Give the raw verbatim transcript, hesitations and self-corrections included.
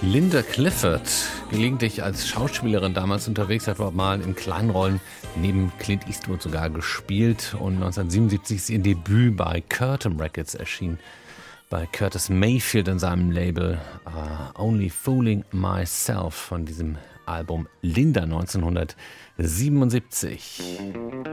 Linda Clifford, gelegentlich als Schauspielerin damals unterwegs, hat mal in kleinen Rollen neben Clint Eastwood sogar gespielt und neunzehnhundertsiebenundsiebzig ist ihr Debüt bei Curtain Records erschienen. Bei Curtis Mayfield in seinem Label uh, Only Fooling Myself von diesem Album Linda neunzehnhundertsiebenundsiebzig.